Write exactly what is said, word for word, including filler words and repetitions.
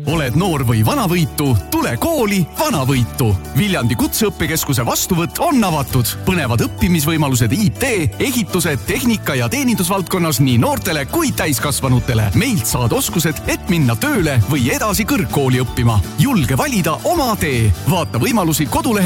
Oled noor või vanavõitu, tule kooli Vanavõitu. Viljandi Kutseõppekeskuse vastuvõtt on avatud. Põnevad õppimisvõimalused I T, ehitused, tehnika ja teenindusvaldkonnas nii noortele kui täiskasvanutele. Meilt saad oskused, et minna tööle või edasi kõrgkooli õppima. Julge valida oma tee. Vaata võimalusi kodulehe